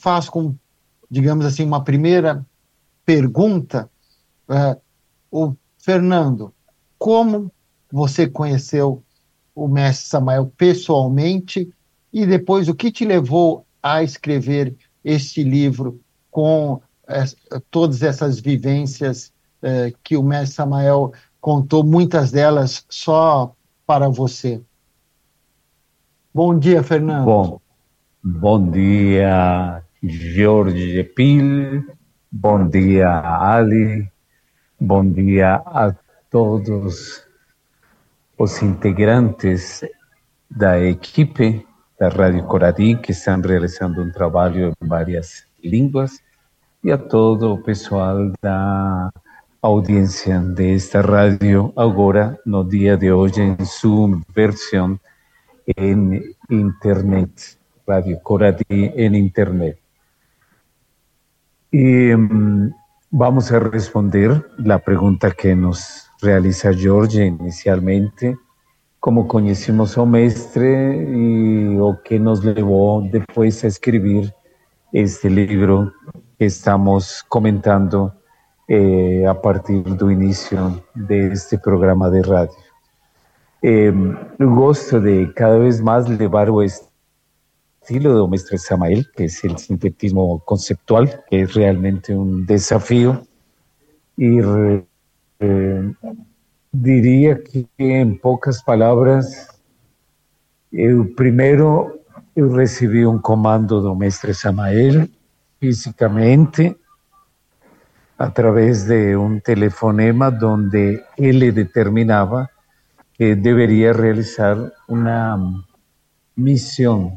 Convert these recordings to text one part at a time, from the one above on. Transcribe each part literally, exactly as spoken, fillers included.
faço com, digamos assim, uma primeira pergunta. É, o Fernando, como você conheceu o mestre Samael pessoalmente e depois o que te levou a escrever este livro com é, todas essas vivências é, que o mestre Samael contou, muitas delas só para você? Bom dia, Fernando. Bom, bom dia, Jorge Pil. Bom dia, Ali. Bom dia a todos os integrantes da equipe da Rádio Coradi, que estão realizando um trabalho em várias línguas, e a todo o pessoal da audiência desta rádio, agora, no dia de hoje, em sua versão em internet, Radio Coradi en internet. Y um, vamos a responder la pregunta que nos realiza Jorge inicialmente, cómo conocimos ao mestre y o que nos llevó después a escribir este libro que estamos comentando eh, a partir do inicio de este programa de radio. Eh, gosto de cada vez más levar o estilo do mestre Samael, que es el sintetismo conceptual, que es realmente un desafío. Y eh, diría que en pocas palabras, eu primeiro eu recebi um comando do mestre Samael, fisicamente, a través de un telefonema donde él le determinaba que debería realizar una misión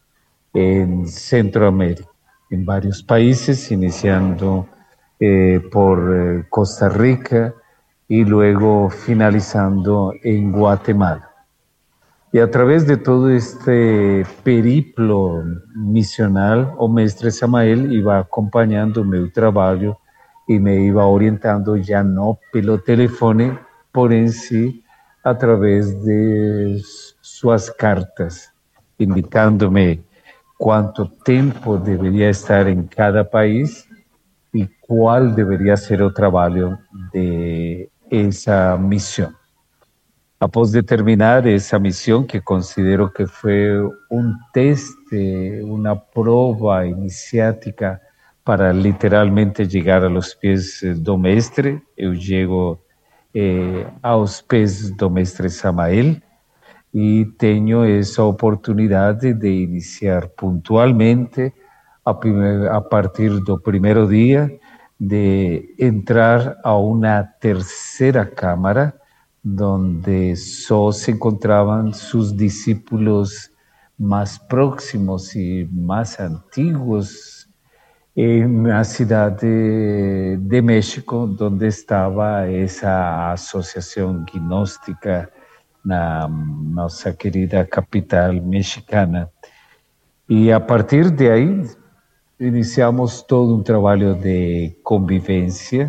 en Centroamérica, en varios países, iniciando eh, por eh, Costa Rica y luego finalizando en Guatemala. Y a través de todo este periplo misional, o mestre Samael iba acompañando mi trabajo y me iba orientando ya no pelo teléfono, por en sí, a través de sus cartas, indicándome cuánto tiempo debería estar en cada país y cuál debería ser el trabajo de esa misión. Após de terminar esa misión, que considero que fue un test, una prueba iniciática para literalmente llegar a los pies do mestre, eu llego eh, aos pés do mestre Samael e tenho essa oportunidade de iniciar pontualmente a, primeir, a partir do primeiro dia, de entrar a uma terceira cámara, donde só se encontraban sus discípulos más próximos y más antiguos en la ciudad de, de México, donde estaba esa asociación gnóstica, na nossa querida capital mexicana. Y a partir de ahí iniciamos todo un trabajo de convivencia,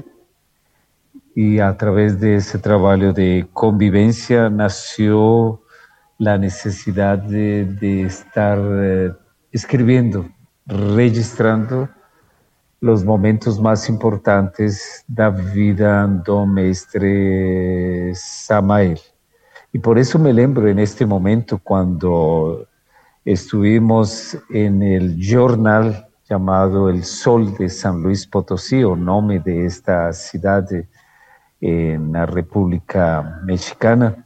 y a través de ese trabajo de convivencia nació la necesidad de, de estar eh, escribiendo, registrando los momentos más importantes da vida do mestre Samael. Y por eso me lembro en este momento cuando estuvimos en el jornal llamado El Sol de San Luis Potosí, o nombre de esta ciudad de en la República Mexicana.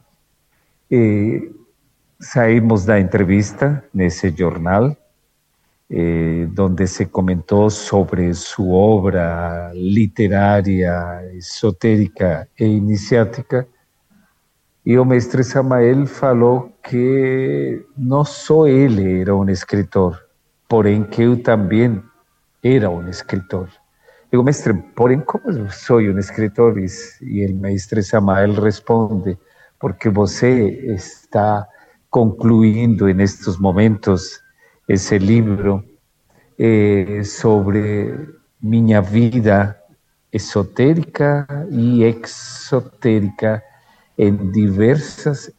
Eh, saímos da entrevista nesse jornal, eh, donde se comentó sobre su obra literaria, esotérica e iniciática, e o mestre Samael falou que não só ele era um escritor, porém que eu também era um escritor. Digo, mestre, porém, como sou um escritor? E o mestre Samael responde, porque você está concluindo em estes momentos esse livro eh, sobre minha vida esotérica e exotérica em diversas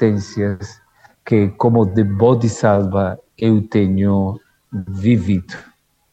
existências que, como de Bodhisattva, eu tenho vivido.